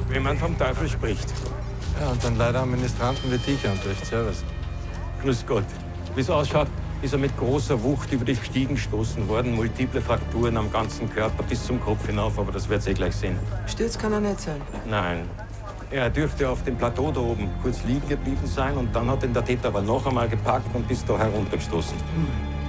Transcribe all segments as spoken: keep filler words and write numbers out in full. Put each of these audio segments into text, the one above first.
Wenn man vom Teufel spricht. Ja, und dann leider am Ministranten wie dich und recht. Servus. Grüß Gott. Wie es ausschaut, ist er mit großer Wucht über die Stiegen gestoßen worden. Multiple Frakturen am ganzen Körper bis zum Kopf hinauf, aber das werdet ihr eh gleich sehen. Stürz kann er nicht sein. Nein. Er dürfte auf dem Plateau da oben kurz liegen geblieben sein und dann hat ihn der Täter aber noch einmal gepackt und bis da heruntergestoßen. Hm.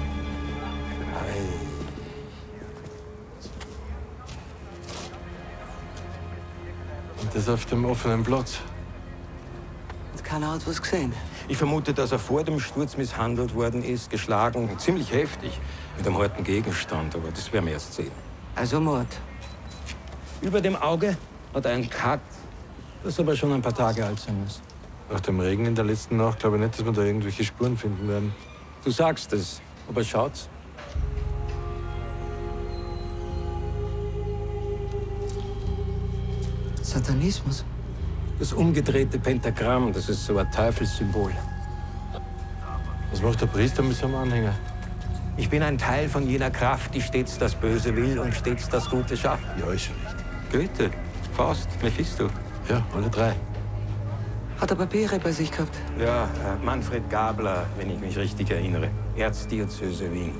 Und das auf dem offenen Platz. Und keiner hat was gesehen. Ich vermute, dass er vor dem Sturz misshandelt worden ist, geschlagen, ziemlich heftig, mit einem harten Gegenstand, aber das werden wir erst sehen. Also Mord. Über dem Auge hat er einen Cut, das aber schon ein paar Tage alt sein muss. Nach dem Regen in der letzten Nacht glaube ich nicht, dass wir da irgendwelche Spuren finden werden. Du sagst es, aber schaut's. Satanismus? Das umgedrehte Pentagramm, das ist so ein Teufelssymbol. Was macht der Priester mit seinem Anhänger? Ich bin ein Teil von jener Kraft, die stets das Böse will und stets das Gute schafft. Ja, ist schon richtig. Goethe, Faust, Mephisto. Ja, alle drei. Hat er Papiere bei sich gehabt? Ja, äh, Manfred Gabler, wenn ich mich richtig erinnere. Erzdiözese Wien.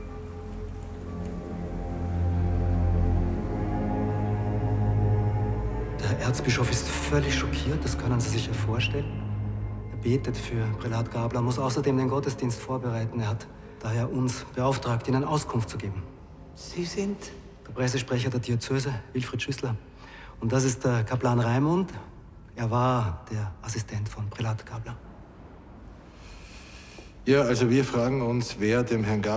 Der Erzbischof ist völlig schockiert, das können Sie sich ja vorstellen. Er betet für Prälat Gabler, muss außerdem den Gottesdienst vorbereiten. Er hat daher uns beauftragt, Ihnen Auskunft zu geben. Sie sind? Der Pressesprecher der Diözese, Wilfried Schüssler. Und das ist der Kaplan Raimund. Er war der Assistent von Prälat Gabler. Ja, also wir fragen uns, wer dem Herrn Gabler